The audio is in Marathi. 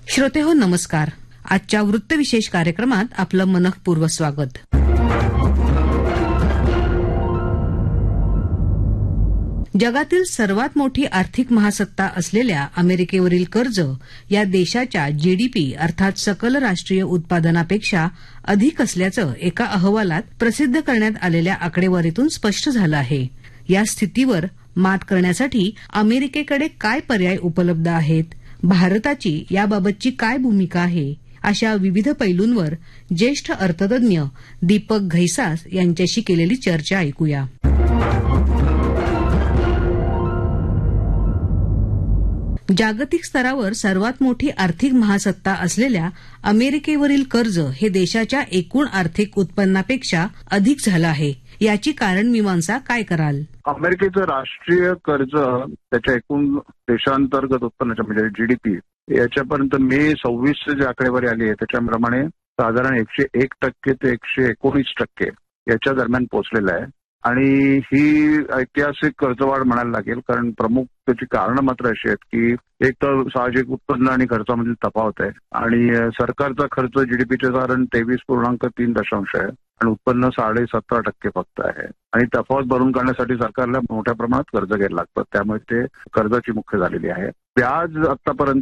श्रोतेहो नमस्कार. आजच्या वृत्तविशेष कार्यक्रमात आपलं मनःपूर्वक स्वागत. जगातील सर्वात मोठी आर्थिक महासत्ता असलेल्या अमेरिकेवरील कर्ज या देशाच्या जीडीपी अर्थात सकल राष्ट्रीय उत्पादनापेक्षा अधिक असल्याचं एका अहवालात प्रसिद्ध करण्यात आलेल्या आकडेवारीतून स्पष्ट झालं आहे. या स्थितीवर मात करण्यासाठी अमेरिकेकडे काय पर्याय उपलब्ध आहेत, भारताची याबाबतची काय भूमिका आहे, अशा विविध पैलूंवर ज्येष्ठ अर्थतज्ञ दीपक घैसास यांच्याशी केलेली चर्चा ऐकूया. जागतिक स्तरावर सर्वात मोठी आर्थिक महासत्ता असलेल्या अमेरिकेवरील कर्ज हे देशाच्या एकूण आर्थिक उत्पन्नापेक्षा अधिक झालं आहे. याची कारण मीमांसा काय कराल? अमेरिकेचं राष्ट्रीय कर्ज त्याच्या एकूण देशांतर्गत उत्पन्नाच्या म्हणजे जीडीपी याच्यापर्यंत मे 26 जी आकडेवारी आली आहे त्याच्याप्रमाणे साधारण 101% ते 119% याच्या दरम्यान पोहोचलेलं आहे. आणि ही ऐतिहासिक कर्जवाढ म्हणायला लागेल, कारण प्रमुख त्याची कारणं मात्र अशी आहेत की एक तर साहजिक उत्पन्न आणि खर्चामधील तफावत आहे आणि सरकारचा खर्च जीडीपीचे साधारण 23.3% आहे आणि उत्पन्न 17.5% फक्त आहे आणि तफावत भरून काढण्यासाठी सरकारला मोठ्या प्रमाणात कर्ज घ्यायला लागतं, त्यामुळे ते कर्जाची मुख्य झालेली आहे. व्याज आतापर्यंत